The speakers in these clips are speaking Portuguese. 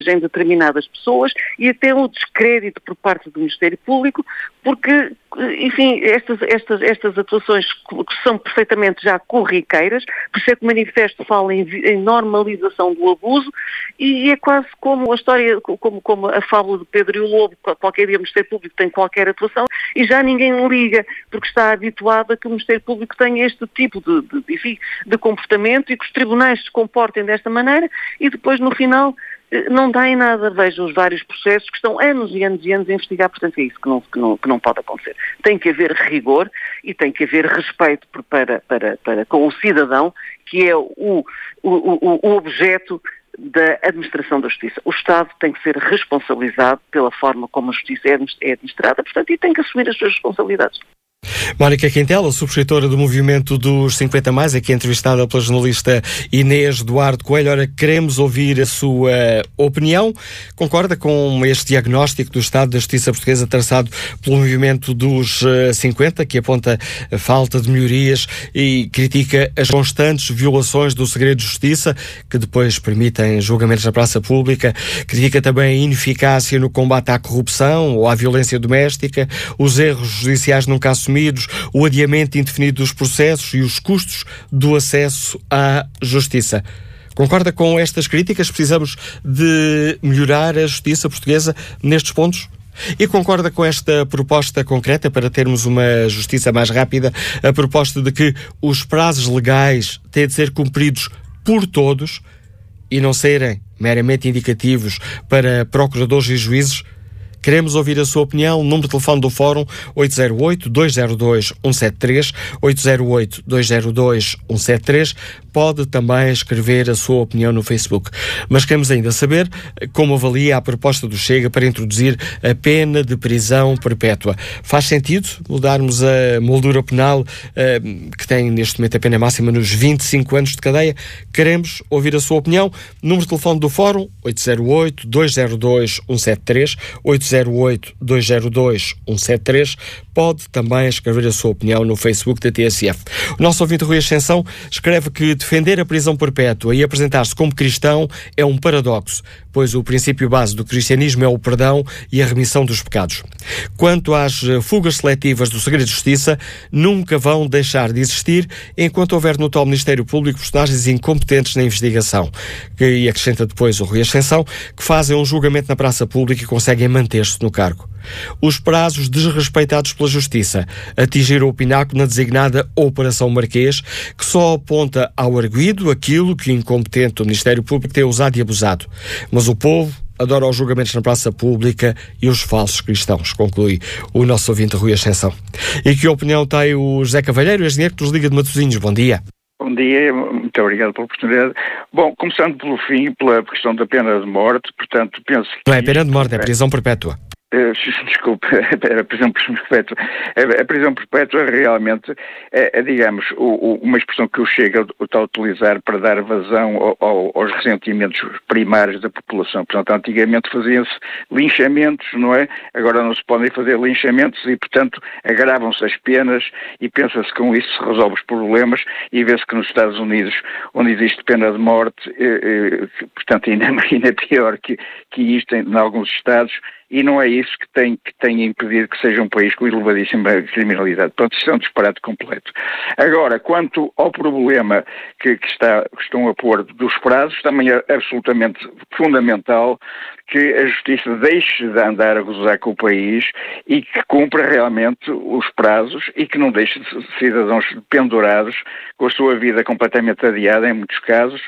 em determinadas pessoas e até um descrédito por parte do Ministério Público, porque, enfim, estas atuações que são perfeitamente já corriqueiras, por isso é que o manifesto fala em normalização do abuso, e é quase como a história, como a fábula de Pedro e o Lobo: qualquer dia o Ministério Público tem qualquer atuação e já ninguém liga, porque está habituado a que o Ministério Público tenha este tipo de comportamento e que os tribunais se comportem desta maneira e depois, no final, não dá em nada. Vejam os vários processos que estão anos e anos e anos a investigar. Portanto, é isso que não pode acontecer. Tem que haver rigor e tem que haver respeito para com o cidadão, que é o objeto da administração da justiça. O Estado tem que ser responsabilizado pela forma como a justiça é administrada, portanto, e tem que assumir as suas responsabilidades. Mónica Quintela, subscritora do movimento dos 50 Mais, aqui entrevistada pela jornalista Inês Duarte Coelho. Ora, queremos ouvir a sua opinião. Concorda com este diagnóstico do Estado da Justiça Portuguesa traçado pelo movimento dos 50, que aponta a falta de melhorias e critica as constantes violações do segredo de justiça, que depois permitem julgamentos na praça pública? Critica também a ineficácia no combate à corrupção ou à violência doméstica, os erros judiciais nunca assumidos, o adiamento indefinido dos processos e os custos do acesso à justiça. Concorda com estas críticas? Precisamos de melhorar a justiça portuguesa nestes pontos? E concorda com esta proposta concreta para termos uma justiça mais rápida, a proposta de que os prazos legais têm de ser cumpridos por todos e não serem meramente indicativos para procuradores e juízes? Queremos ouvir a sua opinião. Número de telefone do Fórum: 808-202-173, 808-202-173. Pode também escrever a sua opinião no Facebook. Mas queremos ainda saber como avalia a proposta do Chega para introduzir a pena de prisão perpétua. Faz sentido mudarmos a moldura penal, que tem neste momento a pena máxima nos 25 anos de cadeia? Queremos ouvir a sua opinião. Número de telefone do Fórum: 808-202-173, 808-202-173. Pode também escrever a sua opinião no Facebook da TSF. O nosso ouvinte Rui Ascensão escreve que defender a prisão perpétua e apresentar-se como cristão é um paradoxo, pois o princípio base do cristianismo é o perdão e a remissão dos pecados. Quanto às fugas seletivas do segredo de justiça, nunca vão deixar de existir enquanto houver no tal Ministério Público personagens incompetentes na investigação. E acrescenta depois o Rui Ascensão, que fazem um julgamento na praça pública e conseguem manter-se no cargo. Os prazos desrespeitados pela Justiça atingiram o pináculo na designada Operação Marquês, que só aponta ao arguido aquilo que o incompetente do Ministério Público tem usado e abusado. Mas o povo adora os julgamentos na praça pública e os falsos cristãos, conclui o nosso ouvinte Rui Ascensão. E que opinião tem o José Cavalheiro, engenheiro que nos liga de Matosinhos? Bom dia. Bom dia, muito obrigado pela oportunidade. Bom, começando pelo fim, pela questão da pena de morte, portanto, penso que... Não é pena de morte, é prisão perpétua. Desculpe, a prisão perpétua. A prisão perpétua realmente é digamos, uma expressão que o Chega está a utilizar para dar vazão aos ressentimentos primários da população. Portanto, antigamente faziam-se linchamentos, não é? Agora não se podem fazer linchamentos e, portanto, agravam-se as penas e pensa-se que com isso se resolve os problemas, e vê-se que nos Estados Unidos, onde existe pena de morte, portanto, ainda é pior que isto em alguns estados. E não é isso que tem impedido que seja um país com elevadíssima criminalidade. Portanto, isso é um disparate completo. Agora, quanto ao problema que estão a pôr dos prazos, também é absolutamente fundamental que a Justiça deixe de andar a gozar com o país e que cumpra realmente os prazos e que não deixe cidadãos pendurados com a sua vida completamente adiada, em muitos casos,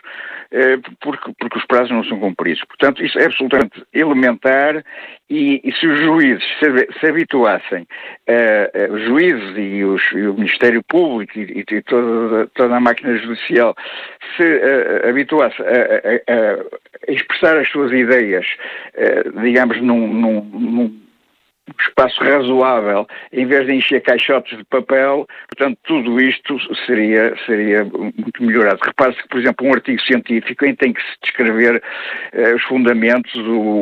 porque os prazos não são cumpridos. Portanto, isso é absolutamente elementar, e se os juízes se habituassem, os juízes e o Ministério Público e toda a máquina judicial se habituasse a expressar as suas ideias, digamos, num espaço razoável, em vez de encher caixotes de papel. Portanto, tudo isto seria muito melhorado. Repare-se que, por exemplo, um artigo científico em tem que se descrever os fundamentos,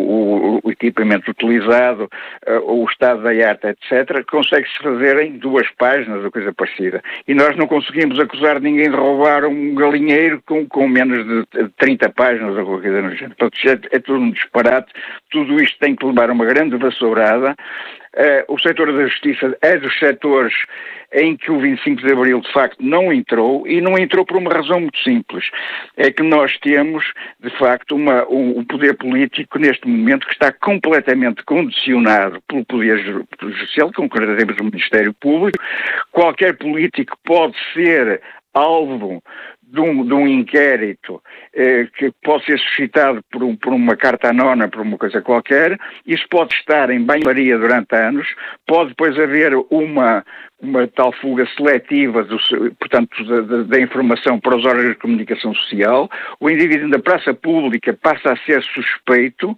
o equipamento utilizado, o estado da arte, etc., consegue-se fazer em 2 páginas ou coisa parecida. E nós não conseguimos acusar ninguém de roubar um galinheiro com menos de 30 páginas ou qualquer coisa no género. Portanto, é tudo um disparate. Tudo isto tem que levar uma grande vassourada. O setor da justiça é dos setores em que o 25 de Abril, de facto, não entrou, e não entrou por uma razão muito simples. É que nós temos, de facto, um poder político neste momento que está completamente condicionado pelo poder judicial, concretamente o Ministério Público. Qualquer político pode ser alvo de um inquérito que pode ser suscitado por uma carta anónima, por uma coisa qualquer. Isso pode estar em banho-maria durante anos, pode depois haver uma tal fuga seletiva, portanto, da informação para os órgãos de comunicação social. O indivíduo da praça pública passa a ser suspeito.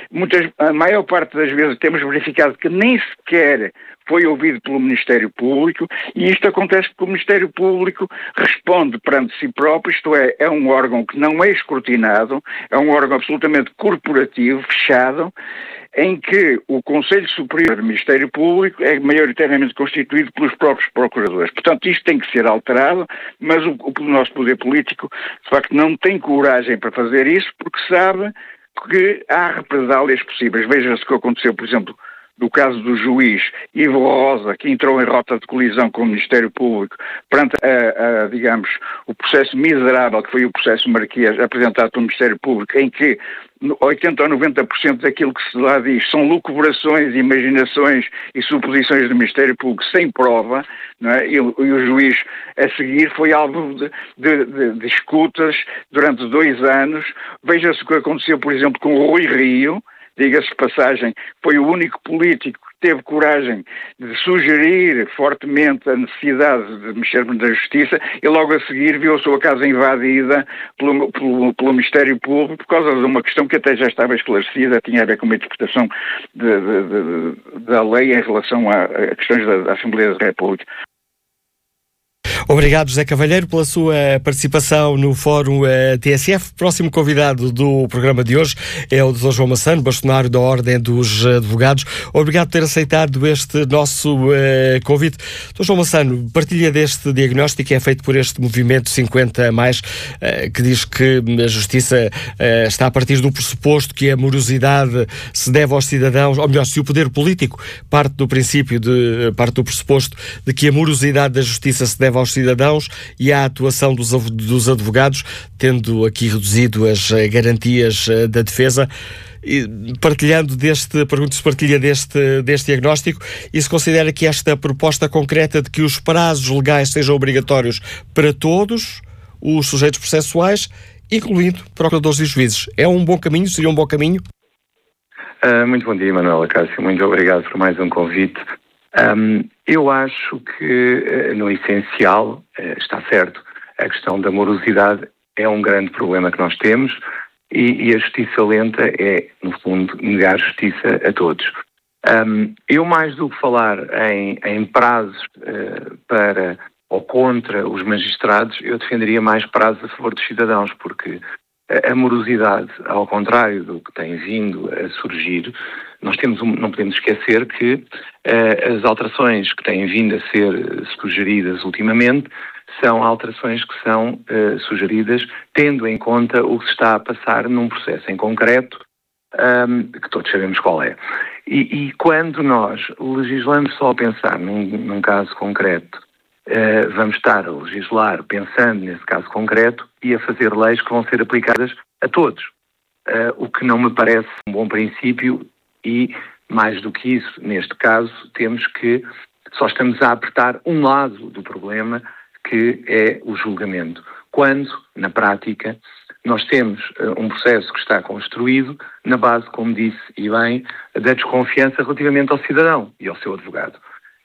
A maior parte das vezes temos verificado que nem sequer foi ouvido pelo Ministério Público, e isto acontece porque o Ministério Público responde perante si próprio, isto é um órgão que não é escrutinado, é um órgão absolutamente corporativo, fechado, em que o Conselho Superior do Ministério Público é maioritariamente constituído pelos próprios procuradores. Portanto, isto tem que ser alterado, mas o nosso poder político, de facto, não tem coragem para fazer isso, porque sabe que há represálias possíveis. Veja-se o que aconteceu, por exemplo, do caso do juiz Ivo Rosa, que entrou em rota de colisão com o Ministério Público perante, digamos, o processo miserável que foi o processo Marquês apresentado pelo Ministério Público, em que 80% ou 90% daquilo que se lá diz são lucubrações, imaginações e suposições do Ministério Público sem prova, não é? E o juiz a seguir foi alvo de escutas durante 2 anos. Veja-se o que aconteceu, por exemplo, com o Rui Rio. Diga-se de passagem, foi o único político que teve coragem de sugerir fortemente a necessidade de mexer na justiça, e logo a seguir viu a sua casa invadida pelo Ministério Público por causa de uma questão que até já estava esclarecida, tinha a ver com uma interpretação da lei em relação a questões da Assembleia da República. Obrigado, José Cavalheiro, pela sua participação no Fórum TSF. Próximo convidado do programa de hoje é o Dr. João Massano, bastonário da Ordem dos Advogados. Obrigado por ter aceitado este nosso convite. Dr. João Massano, partilha deste diagnóstico que é feito por este movimento 50+, que diz que a Justiça está a partir do pressuposto que a morosidade se deve aos cidadãos, ou melhor, se o poder político parte do pressuposto de que a morosidade da Justiça se deve aos cidadãos e à atuação dos advogados, tendo aqui reduzido as garantias da defesa. Pergunto se partilha deste diagnóstico e se considera que esta proposta concreta de que os prazos legais sejam obrigatórios para todos os sujeitos processuais, incluindo procuradores e juízes, é um bom caminho? Seria um bom caminho? Muito bom dia, Manuela Cássio. Muito obrigado por mais um convite. Eu acho que, no essencial, está certo, a questão da morosidade é um grande problema que nós temos e a justiça lenta é, no fundo, negar justiça a todos. Eu, mais do que falar em prazos para ou contra os magistrados, eu defenderia mais prazos a favor dos cidadãos, porque a morosidade, ao contrário do que tem vindo a surgir, não podemos esquecer que as alterações que têm vindo a ser sugeridas ultimamente são alterações que são sugeridas tendo em conta o que se está a passar num processo em concreto, que todos sabemos qual é. E quando nós legislamos só a pensar num caso concreto, vamos estar a legislar pensando nesse caso concreto e a fazer leis que vão ser aplicadas a todos, o que não me parece um bom princípio. E, mais do que isso, neste caso, temos que só estamos a apertar um lado do problema, que é o julgamento. Quando, na prática, nós temos um processo que está construído na base, como disse, e bem, da desconfiança relativamente ao cidadão e ao seu advogado.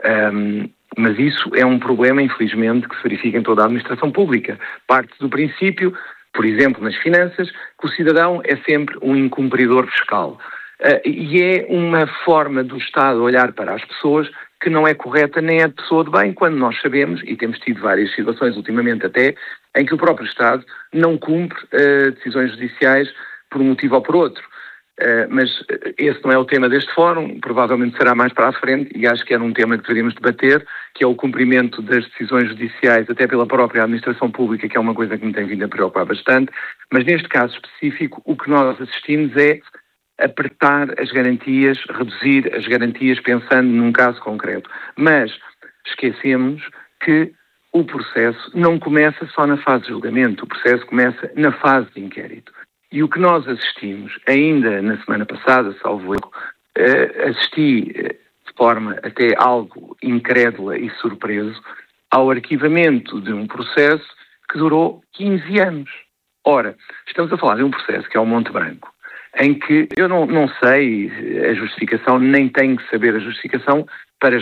Mas isso é um problema, infelizmente, que se verifica em toda a administração pública. Parte do princípio, por exemplo, nas finanças, que o cidadão é sempre um incumpridor fiscal. E é uma forma do Estado olhar para as pessoas que não é correta nem é de pessoa de bem, quando nós sabemos, e temos tido várias situações ultimamente até, em que o próprio Estado não cumpre decisões judiciais por um motivo ou por outro. Mas esse não é o tema deste fórum, provavelmente será mais para a frente, e acho que era um tema que deveríamos debater, que é o cumprimento das decisões judiciais, até pela própria administração pública, que é uma coisa que me tem vindo a preocupar bastante. Mas neste caso específico, o que nós assistimos é apertar as garantias, reduzir as garantias pensando num caso concreto. Mas esquecemos que o processo não começa só na fase de julgamento, o processo começa na fase de inquérito. E o que nós assistimos, ainda na semana passada, salvo erro, assisti de forma até algo incrédula e surpreso ao arquivamento de um processo que durou 15 anos. Ora, estamos a falar de um processo que é o Monte Branco, em que eu não sei a justificação, nem tenho que saber a justificação para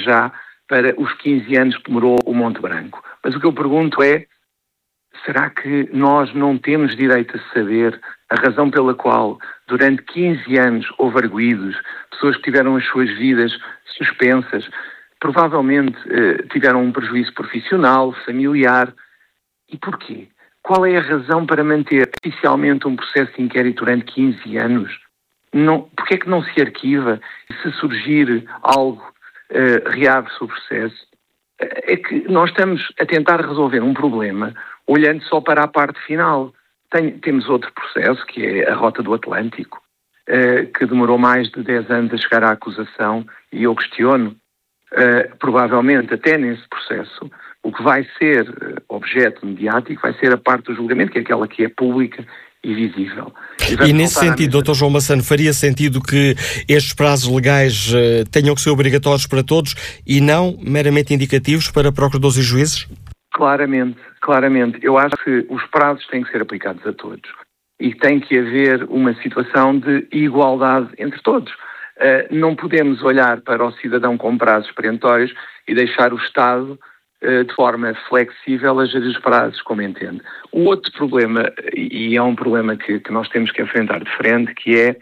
os 15 anos que demorou o Monte Branco. Mas o que eu pergunto é, será que nós não temos direito a saber a razão pela qual, durante 15 anos, houve arguidos, pessoas que tiveram as suas vidas suspensas, provavelmente tiveram um prejuízo profissional, familiar? E porquê? Qual é a razão para manter oficialmente um processo de inquérito durante 15 anos? Porquê é que não se arquiva e, se surgir algo, reabre-se o processo? É que nós estamos a tentar resolver um problema olhando só para a parte final. Temos outro processo, que é a Rota do Atlântico, que demorou mais de 10 anos a chegar à acusação, e eu questiono, provavelmente até nesse processo, o que vai ser objeto mediático vai ser a parte do julgamento, que é aquela que é pública e visível. E nesse sentido, Dr. João Massano, faria sentido que estes prazos legais tenham que ser obrigatórios para todos e não meramente indicativos para procuradores e juízes? Claramente. Eu acho que os prazos têm que ser aplicados a todos e tem que haver uma situação de igualdade entre todos. Não podemos olhar para o cidadão com prazos perentórios e deixar o Estado de forma flexível a gerir os prazos como entende. O outro problema, e é um problema que nós temos que enfrentar de frente, que é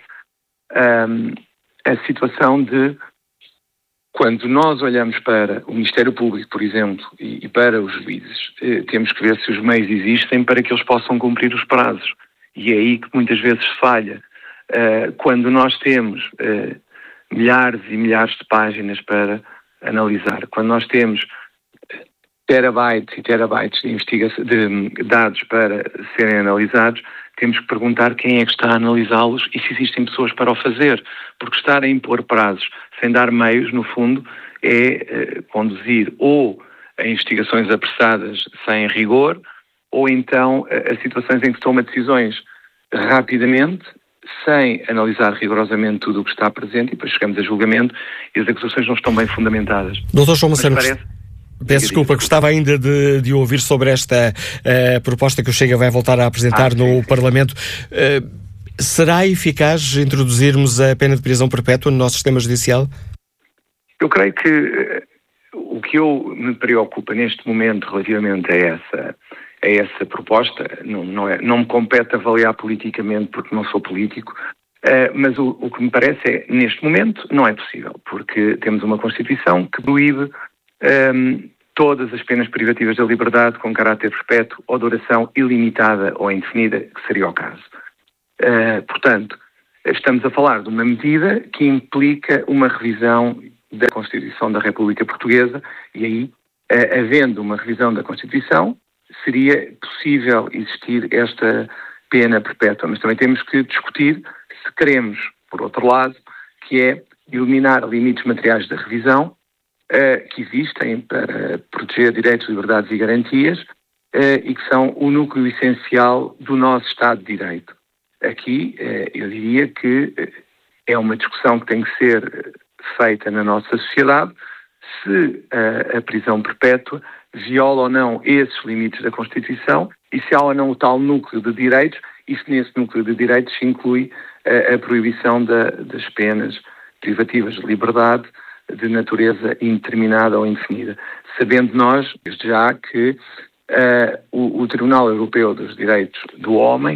a situação de, quando nós olhamos para o Ministério Público, por exemplo, e para os juízes, temos que ver se os meios existem para que eles possam cumprir os prazos. E é aí que muitas vezes falha. Quando nós temos milhares e milhares de páginas para analisar, quando nós temos terabytes e terabytes de dados para serem analisados, temos que perguntar quem é que está a analisá-los e se existem pessoas para o fazer. Porque estar a impor prazos sem dar meios, no fundo, é conduzir ou a investigações apressadas sem rigor, ou então a situações em que se toma decisões rapidamente, sem analisar rigorosamente tudo o que está presente, e depois chegamos a julgamento e as acusações não estão bem fundamentadas. Dr. João Massano, peço desculpa, gostava ainda de ouvir sobre esta proposta que o Chega vai voltar a apresentar no Parlamento. Será eficaz introduzirmos a pena de prisão perpétua no nosso sistema judicial? Eu creio que o que me preocupa neste momento relativamente a essa proposta, não me compete avaliar politicamente porque não sou político, mas o que me parece é, neste momento, não é possível, porque temos uma Constituição que proíbe todas as penas privativas da liberdade com caráter perpétuo ou duração ilimitada ou indefinida, que seria o caso. Portanto, estamos a falar de uma medida que implica uma revisão da Constituição da República Portuguesa e aí, havendo uma revisão da Constituição, seria possível existir esta pena perpétua. Mas também temos que discutir se queremos, por outro lado, que é eliminar limites materiais da revisão que existem para proteger direitos, liberdades e garantias e que são o núcleo essencial do nosso Estado de Direito. Aqui, eu diria que é uma discussão que tem que ser feita na nossa sociedade se a prisão perpétua viola ou não esses limites da Constituição e se há ou não o tal núcleo de direitos e se nesse núcleo de direitos se inclui a proibição das penas privativas de liberdade de natureza indeterminada ou indefinida. Sabendo nós, desde já, que o Tribunal Europeu dos Direitos do Homem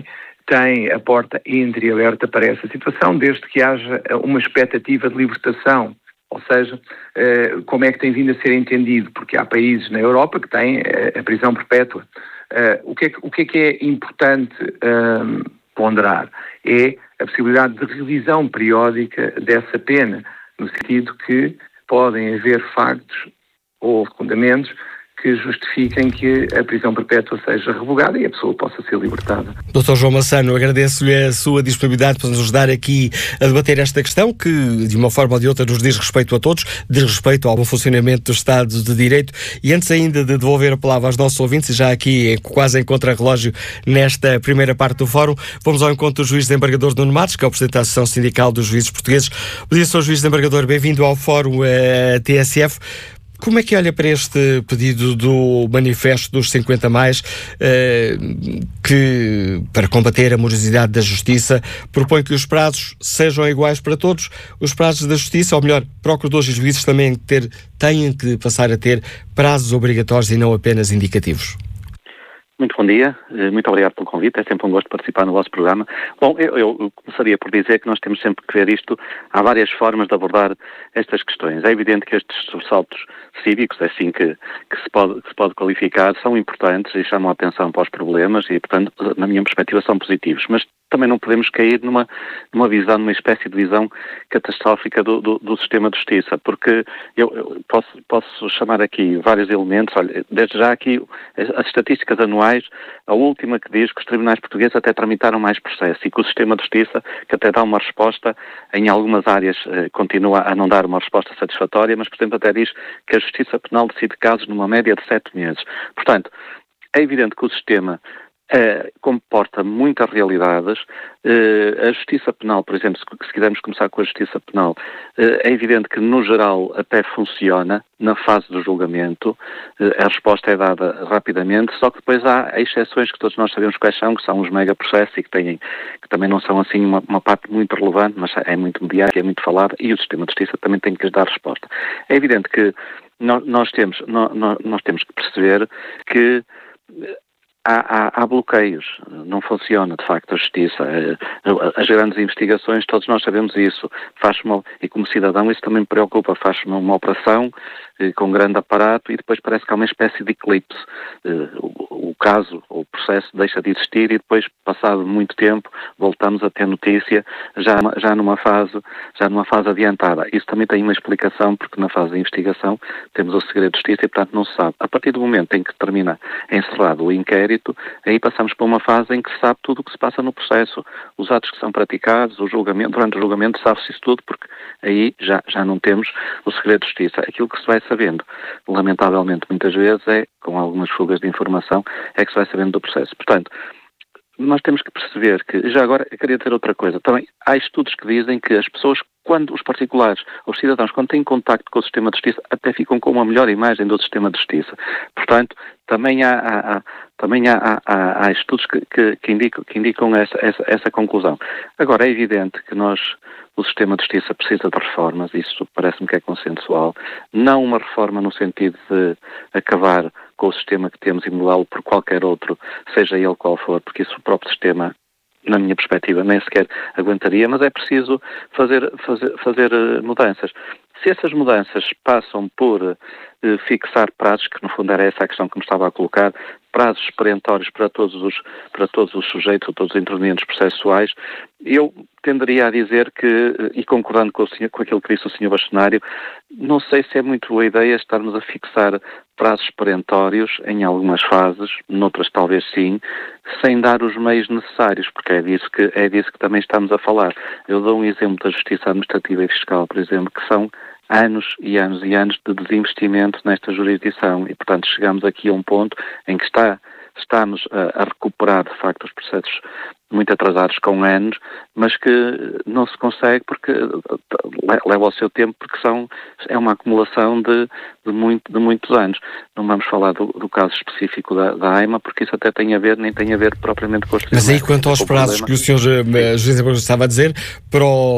tem a porta entreaberta para essa situação, desde que haja uma expectativa de libertação. Ou seja, como é que tem vindo a ser entendido? Porque há países na Europa que têm a prisão perpétua. O que é importante ponderar? É a possibilidade de revisão periódica dessa pena, no sentido que podem haver factos ou fundamentos que justifiquem que a prisão perpétua seja revogada e a pessoa possa ser libertada. Dr. João Massano, agradeço-lhe a sua disponibilidade para nos ajudar aqui a debater esta questão que, de uma forma ou de outra, nos diz respeito a todos, diz respeito ao bom funcionamento do Estado de Direito. E antes ainda de devolver a palavra aos nossos ouvintes, e já aqui quase em contrarrelógio nesta primeira parte do fórum, vamos ao encontro do juiz desembargador Nuno Matos, que é o presidente da Associação Sindical dos Juízes Portugueses. Bom dia, Sr. Juiz Desembargador, bem-vindo ao fórum TSF. Como é que olha para este pedido do Manifesto dos 50 mais, que, para combater a morosidade da Justiça, propõe que os prazos sejam iguais para todos, os prazos da Justiça, ou melhor, procuradores e juízes também tenham que passar a ter prazos obrigatórios e não apenas indicativos? Muito bom dia, muito obrigado pelo convite, é sempre um gosto de participar no vosso programa. Bom, eu começaria por dizer que nós temos sempre que ver isto, há várias formas de abordar estas questões. É evidente que estes sobressaltos cívicos, é assim que se pode qualificar, são importantes e chamam a atenção para os problemas e, portanto, na minha perspectiva, são positivos, mas também não podemos cair numa visão, numa espécie de visão catastrófica do sistema de justiça, porque eu posso chamar aqui vários elementos. Olha, desde já aqui as estatísticas anuais, a última que diz que os tribunais portugueses até tramitaram mais processos e que o sistema de justiça, que até dá uma resposta, em algumas áreas continua a não dar uma resposta satisfatória, mas, por exemplo, até diz que a justiça penal decide casos numa média de 7 meses. Portanto, é evidente que o sistema comporta muitas realidades. A justiça penal, por exemplo, se quisermos começar com a justiça penal, é evidente que, no geral, até funciona na fase do julgamento, a resposta é dada rapidamente, só que depois há exceções que todos nós sabemos quais são, que são os megaprocessos e que também não são assim uma parte muito relevante, mas é muito mediática, é muito falada, e o sistema de justiça também tem que lhes dar resposta. É evidente que nós temos que perceber que há bloqueios, não funciona de facto a justiça. As grandes investigações, todos nós sabemos isso. E como cidadão isso também me preocupa, faz-se uma operação com grande aparato e depois parece que há uma espécie de eclipse. O caso, o processo deixa de existir e depois, passado muito tempo, voltamos a ter notícia já numa fase adiantada. Isso também tem uma explicação, porque na fase de investigação temos o segredo de justiça e, portanto, não se sabe. A partir do momento em que termina encerrado o inquérito, aí passamos para uma fase em que se sabe tudo o que se passa no processo, os atos que são praticados, o julgamento, durante o julgamento sabe-se isso tudo, porque aí já não temos o segredo de justiça. Aquilo que se vai sabendo, lamentavelmente muitas vezes, com algumas fugas de informação, é que se vai sabendo do processo. Portanto, nós temos que perceber que, já agora, eu queria dizer outra coisa, também há estudos que dizem que as pessoas, quando os particulares, os cidadãos, quando têm contacto com o sistema de justiça, até ficam com uma melhor imagem do sistema de justiça. Portanto, também há estudos que indicam essa conclusão. Agora, é evidente que o sistema de justiça precisa de reformas, isso parece-me que é consensual, não uma reforma no sentido de acabar com o sistema que temos e mudá-lo por qualquer outro, seja ele qual for, porque isso o próprio sistema, na minha perspectiva, nem sequer aguentaria, mas é preciso fazer mudanças. Se essas mudanças passam por fixar prazos, que no fundo era essa a questão que me estava a colocar, prazos perentórios para todos os sujeitos, ou todos os intervenientes processuais, eu tenderia a dizer que, e concordando com aquilo que disse o Sr. Bastonário, não sei se é muito boa ideia estarmos a fixar prazos perentórios em algumas fases, noutras talvez sim, sem dar os meios necessários, porque é disso que também estamos a falar. Eu dou um exemplo da Justiça Administrativa e Fiscal, por exemplo, que são anos e anos e anos de desinvestimento nesta jurisdição e, portanto, chegamos aqui a um ponto em que estamos a recuperar, de facto, os processos muito atrasados com anos, mas que não se consegue porque leva o seu tempo, porque é uma acumulação de muitos anos. Não vamos falar do caso específico da AIMA, porque isso até nem tem a ver propriamente com os tribunais. Mas aí, quanto aos prazos que o Sr. Juiz estava a dizer, para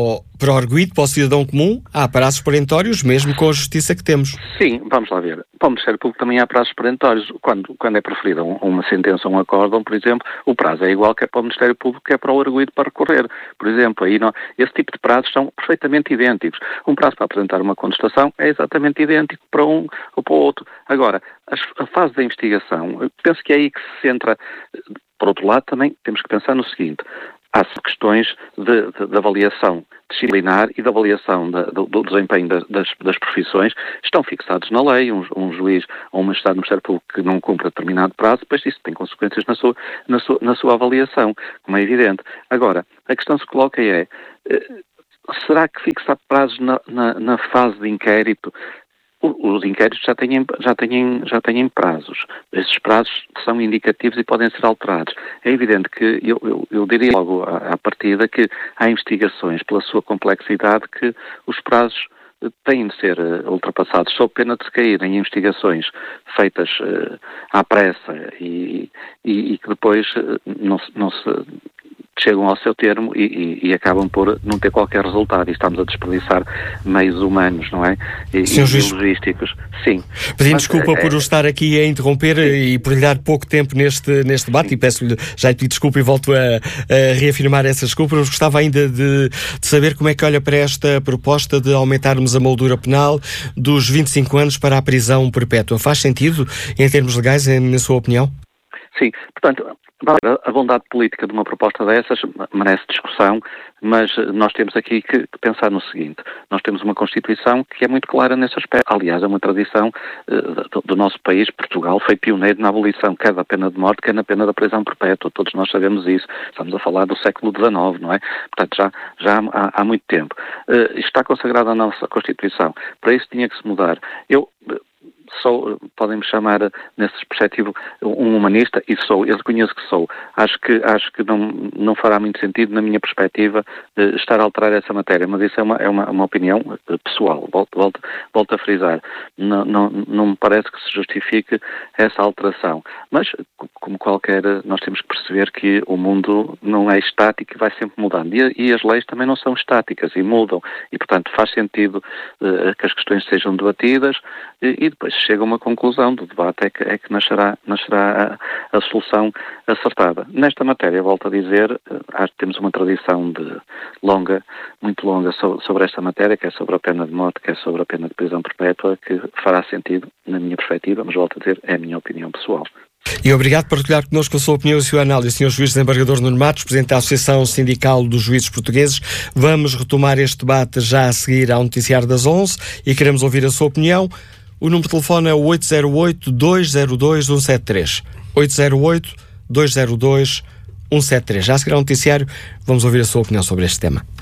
para o arguido, para o cidadão comum, há prazos perentórios, mesmo com a justiça que temos. Sim, vamos lá ver. Para o Ministério Público também há prazos perentórios. Quando é preferida uma sentença ou um acórdão, por exemplo, o prazo é igual que é para o Ministério Público que é para o arguido para recorrer. Por exemplo, aí não, esse tipo de prazos são perfeitamente idênticos. Um prazo para apresentar uma contestação é exatamente idêntico para um ou para o outro. Agora, a fase da investigação, eu penso que é aí que se centra. Por outro lado, também temos que pensar no seguinte: há questões de avaliação disciplinar e de avaliação do desempenho das profissões, estão fixados na lei. Um juiz ou um magistrado do Ministério Público que não cumpre determinado prazo, depois isso tem consequências na sua avaliação, como é evidente. Agora, a questão que se coloca é, será que fixar prazos na fase de inquérito? Os inquéritos já têm prazos. Esses prazos são indicativos e podem ser alterados. É evidente que eu diria logo à partida que há investigações, pela sua complexidade, que os prazos têm de ser ultrapassados, sob pena de se caírem em investigações feitas à pressa e que depois não se chegam ao seu termo e acabam por não ter qualquer resultado, e estamos a desperdiçar meios humanos, não é? E logísticos. Sim. Pedindo desculpa por estar aqui a interromper e por lhe dar pouco tempo neste debate, e peço-lhe, já lhe pedi desculpa e volto a reafirmar essa desculpa, mas gostava ainda de saber como é que olha para esta proposta de aumentarmos a moldura penal dos 25 anos para a prisão perpétua. Faz sentido, em termos legais, na sua opinião? Sim, portanto, a bondade política de uma proposta dessas merece discussão, mas nós temos aqui que pensar no seguinte: nós temos uma Constituição que é muito clara nesse aspecto. Aliás, é uma tradição do nosso país. Portugal foi pioneiro na abolição quer da pena de morte, quer na pena da prisão perpétua. Todos nós sabemos isso. Estamos a falar do século XIX, não é? Portanto, já há muito tempo. Isto está consagrado na nossa Constituição. Para isso tinha que se mudar. Podem-me chamar, nesse perspectivo, um humanista, e sou, eu reconheço que sou. Acho que não fará muito sentido, na minha perspectiva, estar a alterar essa matéria, mas isso é uma opinião pessoal, volto a frisar. Não me parece que se justifique essa alteração. Mas, como nós temos que perceber que o mundo não é estático e vai sempre mudando. E as leis também não são estáticas e mudam. E, portanto, faz sentido que as questões sejam debatidas e depois chega a uma conclusão do debate, é que nascerá a solução acertada. Nesta matéria, volto a dizer, acho que temos uma tradição muito longa sobre esta matéria, que é sobre a pena de morte, que é sobre a pena de prisão perpétua, que fará sentido, na minha perspectiva, mas volto a dizer, é a minha opinião pessoal. E obrigado por partilhar connosco a sua opinião e a sua análise, Sr. Juiz Desembargador Nuno Matos, Presidente da Associação Sindical dos Juízes Portugueses. Vamos retomar este debate já a seguir ao noticiário das 11 e queremos ouvir a sua opinião. O número de telefone é o 808-202-173. 808-202-173. Já a seguir ao noticiário, vamos ouvir a sua opinião sobre este tema.